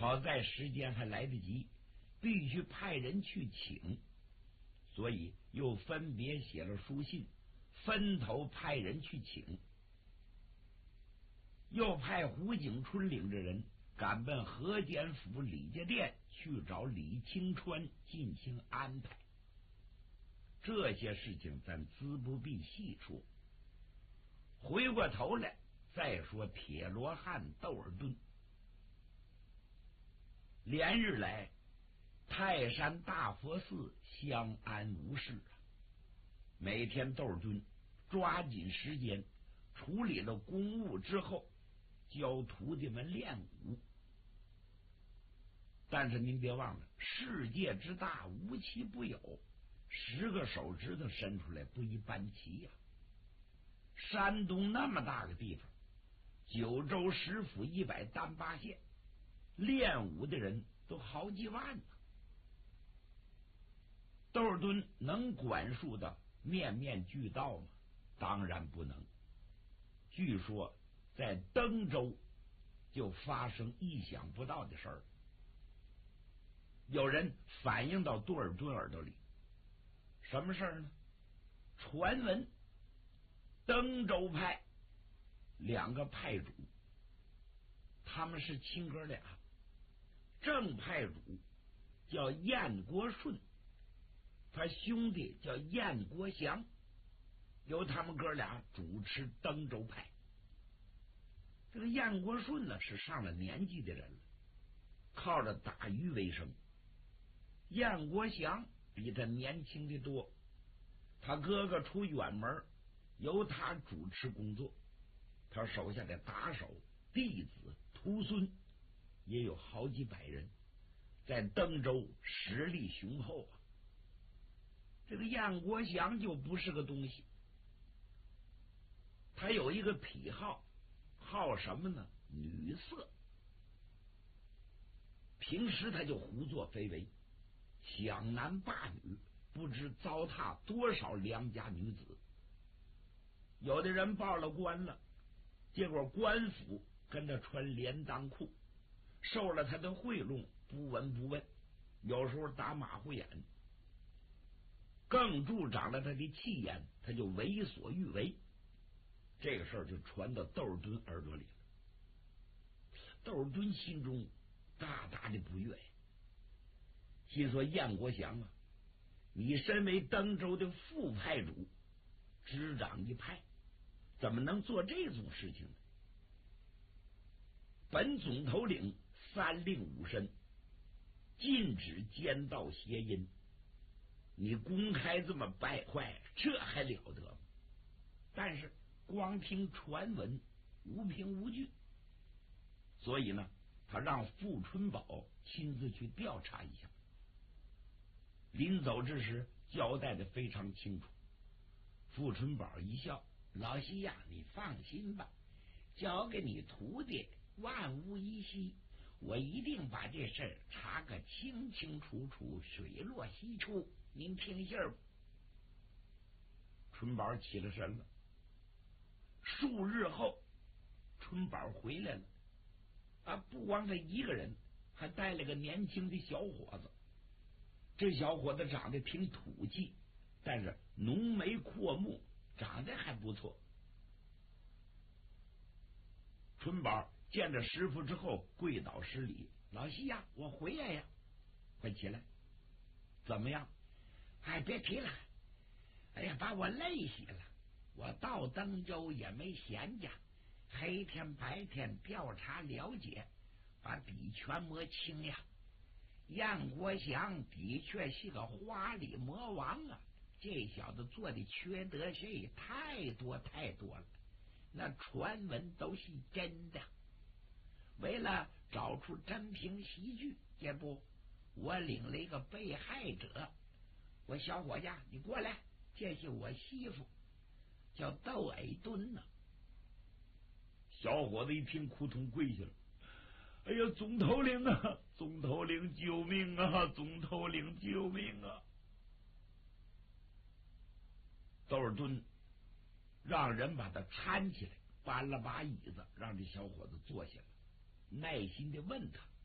好在时间还来得及，必须派人去请，所以又分别写了书信，分头派人去请。又派胡景春领着人赶奔河间府李家店去找李清川进行安排。这些事情咱自不必细说，回过头来再说铁罗汉窦尔敦。连日来泰山大佛寺相安无事啊，每天窦尔敦抓紧时间处理了公务之后，教徒弟们练武。但是您别忘了，世界之大无奇不有，10个手指头伸出来不一般齐呀。山东那么大个地方，9州10府100单8县，练武的人都好几万呢。窦尔敦能管束的面面俱到吗？当然不能。据说在登州就发生意想不到的事儿，有人反映到窦尔敦耳朵里，什么事儿呢？传闻登州派2个派主，他们是亲哥俩，正派主叫燕国顺，他兄弟叫燕国祥，由他们哥俩主持登州派。这个燕国顺呢是上了年纪的人了，靠着打鱼为生。燕国祥比他年轻的多，他哥哥出远门，由他主持工作，他手下的打手、弟子、徒孙也有好几百人，在登州实力雄厚啊。这个燕国祥就不是个东西，他有一个癖好，好什么呢？女色。平时他就胡作非为，想男霸女，不知糟蹋多少良家女子。有的人报了官了，结果官府跟他穿连裆裤，受了他的贿赂，不闻不问，有时候打马虎眼，更助长了他的气焰，他就为所欲为。这个事儿就传到窦尔敦耳朵里了。窦尔敦心中大大的不悦，心说燕国祥啊，你身为登州的副派主，执掌一派，怎么能做这种事情呢？本总头领3令5申，禁止奸盗邪淫，你公开这么败坏，这还了得吗？但是光听传闻，无凭无据，所以呢，他让傅春宝亲自去调查一下。临走之时交代的非常清楚。傅春宝一笑，老西呀，你放心吧，交给你徒弟万无一失，我一定把这事儿查个清清楚楚，水落石出，您听信儿吧。春宝起了身了。数日后，春宝回来了啊，不光他一个人，还带了个年轻的小伙子。这小伙子长得挺土气，但是浓眉阔目，长得还不错。春宝见着师傅之后跪倒施礼，老西呀，我回来呀，快起来。怎么样？哎，别提了，哎呀，把我累死了。我到登州也没闲着，黑天白天调查了解，把底全摸清呀。燕国祥的确是个花里魔王啊，这小子做的缺德事也太多太多了，那传闻都是真的。为了找出真凭实据，这不，我领了一个被害者，我小伙子，你过来，这是我媳妇，叫窦尔敦呢。小伙子一听，扑通跪下了。哎呀，总头领啊，总头领救命啊，总头领救命啊！窦尔敦让人把他搀起来，搬了把椅子，让这小伙子坐下来，耐心的问他：